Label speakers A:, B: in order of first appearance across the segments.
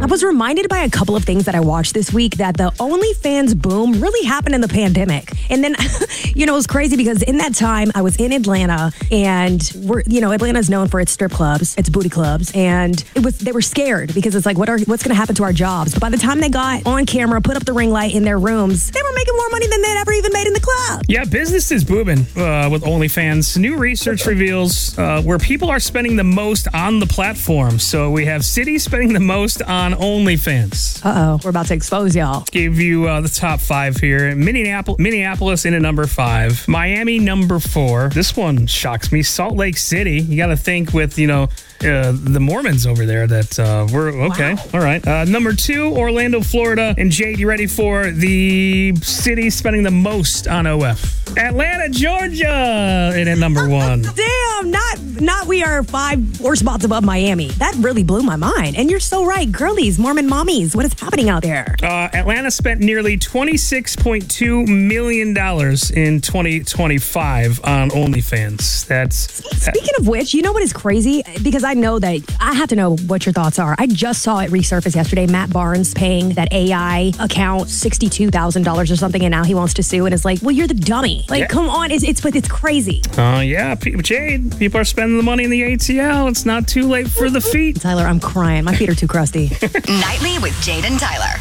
A: was reminded by a couple of things that I watched this week that the OnlyFans boom really happened in the pandemic. And then, it was crazy because in that time I was in Atlanta, and Atlanta's known for its strip clubs, its booty clubs, and they were scared because it's like, what's going to happen to our jobs? But by the time they got on camera, put up the ring light in their rooms, they were making more money than they'd ever even made in the club.
B: Yeah, business is booming with OnlyFans. New research reveals where people are spending the most on the platform. So we have cities spending the most on OnlyFans.
A: Uh-oh, we're about to expose y'all.
B: Give you the top 5 here. Minneapolis in at number 5. Miami, number 4. This one shocks me. Salt Lake City. You got to think with, the Mormons over there that we're okay. Wow. All right. Number 2, Orlando, Florida. And Jade, you ready for the city spending the most on OF? Atlanta, Georgia, in at number 1.
A: Damn, not we are 4 spots above Miami. That really blew my mind. And you're so right. Girlies, Mormon mommies, what is happening out there?
B: Atlanta spent nearly $26.2 million in 2025 on OnlyFans.
A: Speaking of which, you know what is crazy? Because I know that I have to know what your thoughts are. I just saw it resurface yesterday. Matt Barnes paying that AI account $62,000 or something, and now he wants to sue. And it's like, well, you're the dummy. Like, Come on, it's crazy.
B: Yeah, Jade, people are spending the money in the ATL. It's not too late for the feet.
A: Tyler, I'm crying. My feet are too crusty.
C: Nightly with Jade and Tyler.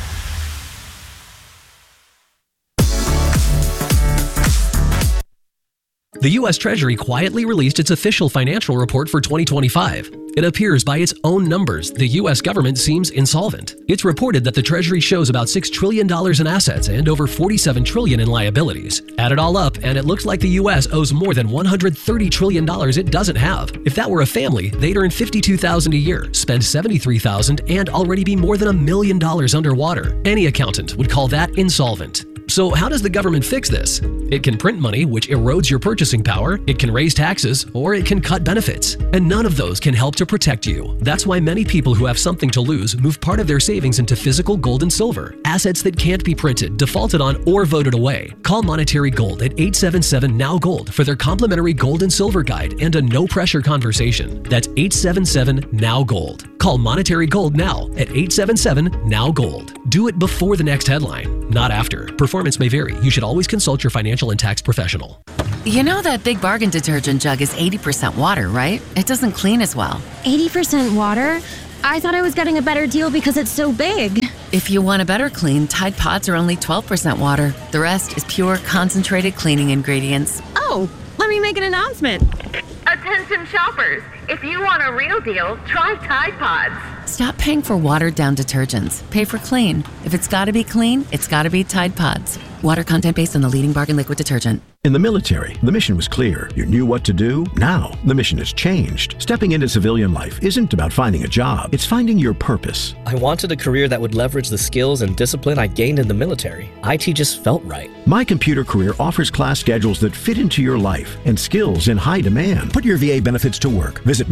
D: The U.S. Treasury quietly released its official financial report for 2025. It appears by its own numbers, the U.S. government seems insolvent. It's reported that the Treasury shows about $6 trillion in assets and over $47 trillion in liabilities. Add it all up, and it looks like the U.S. owes more than $130 trillion it doesn't have. If that were a family, they'd earn $52,000 a year, spend $73,000, and already be more than $1 million underwater. Any accountant would call that insolvent. So how does the government fix this? It can print money, which erodes your purchasing power, it can raise taxes, or it can cut benefits. And none of those can help to protect you. That's why many people who have something to lose move part of their savings into physical gold and silver, assets that can't be printed, defaulted on, or voted away. Call Monetary Gold at 877-NOW-GOLD for their complimentary gold and silver guide and a no-pressure conversation. That's 877-NOW-GOLD. Call Monetary Gold now at 877-NOW-GOLD. Do it before the next headline, not after. Performance may vary. You should always consult your financial and tax professional.
E: You know that Big Bargain detergent jug is 80% water, right? It doesn't clean as well.
F: 80% water? I thought I was getting a better deal because it's so big.
E: If you want a better clean, Tide Pods are only 12% water. The rest is pure, concentrated cleaning ingredients.
F: Oh, let me make an announcement.
G: Attention shoppers, if you want a real deal, try Tide Pods.
E: Stop paying for watered-down detergents. Pay for clean. If it's got to be clean, it's got to be Tide Pods. Water content based on the leading bargain liquid detergent.
H: In the military, the mission was clear. You knew what to do. Now, the mission has changed. Stepping into civilian life isn't about finding a job. It's finding your purpose.
I: I wanted a career that would leverage the skills and discipline I gained in the military. IT just felt right.
H: My Computer Career offers class schedules that fit into your life and skills in high demand. Put your VA benefits to work. Visit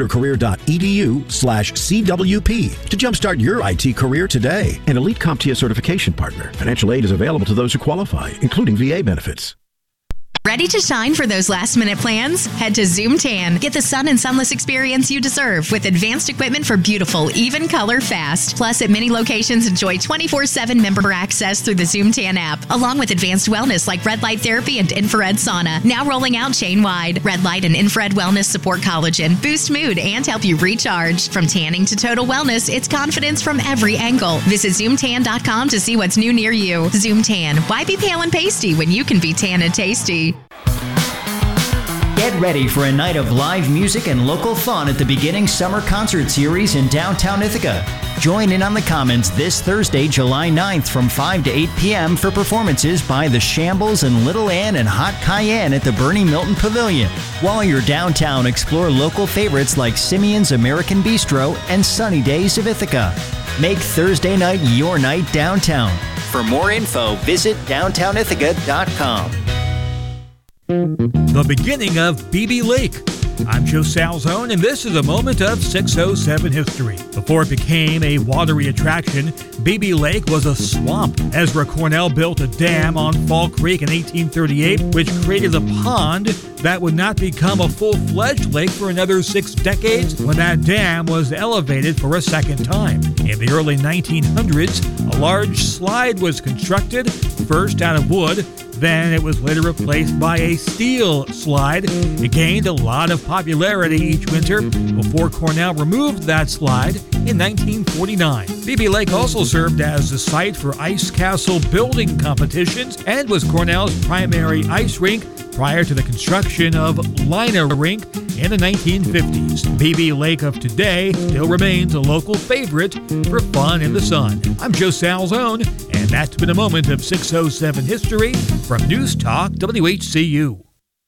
H: mycomputercareer.edu/CWP to jumpstart your IT career today. An Elite CompTIA certification partner. Financial aid is available to those who qualify, including VA benefits.
J: Ready to shine for those last-minute plans? Head to Zoom Tan. Get the sun and sunless experience you deserve with advanced equipment for beautiful, even color fast. Plus, at many locations, enjoy 24/7 member access through the Zoom Tan app, along with advanced wellness like red light therapy and infrared sauna. Now rolling out chain-wide. Red light and infrared wellness support collagen, boost mood, and help you recharge. From tanning to total wellness, it's confidence from every angle. Visit ZoomTan.com to see what's new near you. Zoom Tan. Why be pale and pasty when you can be tan and tasty?
K: Get ready for a night of live music and local fun at the beginning summer concert series in downtown Ithaca. Join in on the Commons this Thursday, July 9th from 5 to 8 p.m. for performances by The Shambles and Little Ann and Hot Cayenne at the Bernie Milton Pavilion. While you're downtown, explore local favorites like Simeon's American Bistro and Sunny Days of Ithaca. Make Thursday night your night downtown. For more info, visit downtownithaca.com.
L: The beginning of BB Lake. I'm Joe Salzone, and this is a moment of 607 history. Before it became a watery attraction, Beebe Lake was a swamp. Ezra Cornell built a dam on Fall Creek in 1838, which created a pond that would not become a full-fledged lake for another 6 decades when that dam was elevated for a second time. In the early 1900s, a large slide was constructed, first out of wood. Then it was later replaced by a steel slide. It gained a lot of popularity each winter before Cornell removed that slide in 1949. Beebe Lake also served as the site for ice castle building competitions and was Cornell's primary ice rink prior to the construction of Liner Rink in the 1950s. Beebe Lake of today still remains a local favorite for fun in the sun. I'm Joe Salzone, and that's been a moment of 607 history from News Talk WHCU.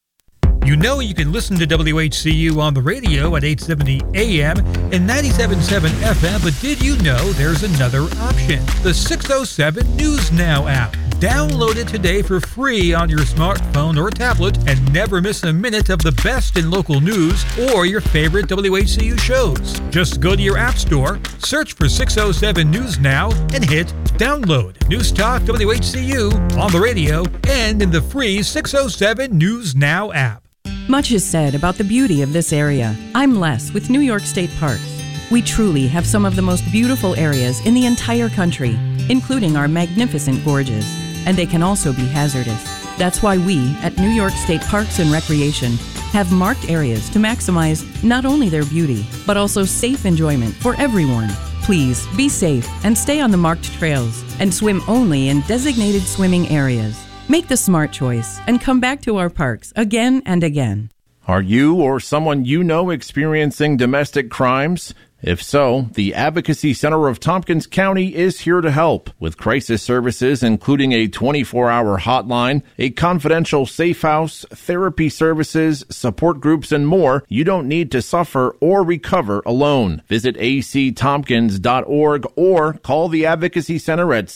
L: You know you can listen to WHCU on the radio at 870 AM and 97.7 FM, but did you know there's another option? The 607 News Now app. Download it today for free on your smartphone or tablet and never miss a minute of the best in local news or your favorite WHCU shows. Just go to your app store, search for 607 News Now, and hit download. News Talk WHCU on the radio and in the free 607 News Now app.
M: Much is said about the beauty of this area. I'm Les with New York State Parks. We truly have some of the most beautiful areas in the entire country, including our magnificent gorges. And they can also be hazardous. That's why we, at New York State Parks and Recreation, have marked areas to maximize not only their beauty, but also safe enjoyment for everyone. Please be safe and stay on the marked trails and swim only in designated swimming areas. Make the smart choice and come back to our parks again and again.
N: Are you or someone you know experiencing domestic crimes? If so, the Advocacy Center of Tompkins County is here to help with crisis services, including a 24-hour hotline, a confidential safe house, therapy services, support groups, and more. You don't need to suffer or recover alone. Visit actompkins.org or call the Advocacy Center at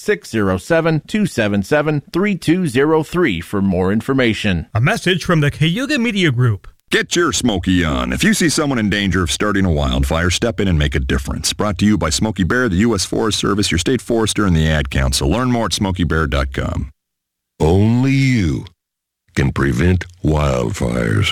N: 607-277-3203 for more information.
L: A message from the Cayuga Media Group.
O: Get your Smokey on. If you see someone in danger of starting a wildfire, step in and make a difference. Brought to you by Smokey Bear, the U.S. Forest Service, your state forester, and the Ad Council. Learn more at smokeybear.com.
P: Only you can prevent wildfires.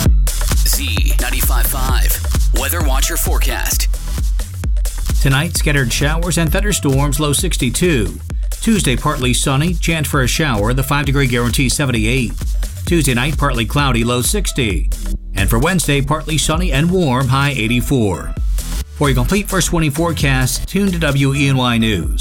Q: Z95.5 Weather Watcher Forecast. Tonight, scattered showers and thunderstorms, low 62. Tuesday, partly sunny, chance for a shower, the 5-degree guarantee 78. Tuesday night, partly cloudy, low 60. And for Wednesday, partly sunny and warm, high 84. For your complete first 24 forecast, tune to WENY News.